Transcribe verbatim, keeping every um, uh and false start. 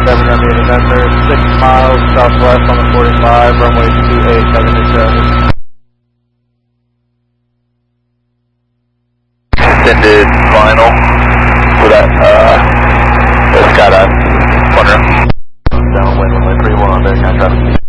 seven Romeo November, six miles southwest on the forty-five, runway two eight, seven to traffic. Extended final for that, uh, the skydive, corner. Downwind, runway three one on there, kind of traffic.